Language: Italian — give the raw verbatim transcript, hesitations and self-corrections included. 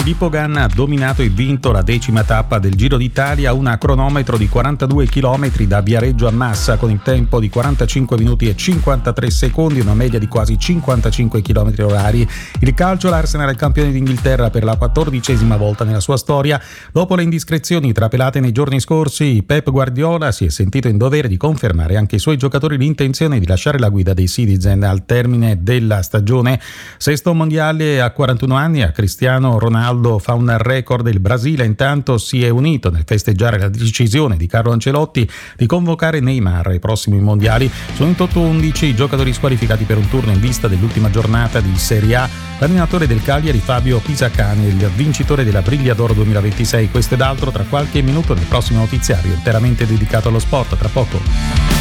Filippo Ganna ha dominato e vinto la decima tappa del Giro d'Italia, una cronometro di quarantadue chilometri da Viareggio a Massa con il tempo di quarantacinque minuti e cinquantatré secondi, una media di quasi cinquantacinque chilometri orari. Il calcio, l'Arsenal è campione d'Inghilterra per la quattordicesima volta nella sua storia. Dopo le indiscrezioni trapelate nei giorni scorsi, Pep Guardiola si è sentito in dovere di confermare anche ai suoi giocatori l'intenzione di lasciare la guida dei Citizen al termine della stagione. Sesto mondiale a quarantuno anni, a Cristiano Ronaldo fa un record. Il Brasile intanto si è unito nel festeggiare la decisione di Carlo Ancelotti di convocare Neymar ai prossimi mondiali. Sono in tutto undici i giocatori squalificati per un turno in vista dell'ultima giornata di Serie A. L'allenatore del Cagliari, Fabio Pisacane, il vincitore della Briglia d'Oro duemilaventisei. Questo ed altro tra qualche minuto nel prossimo notiziario interamente dedicato allo sport. Tra poco.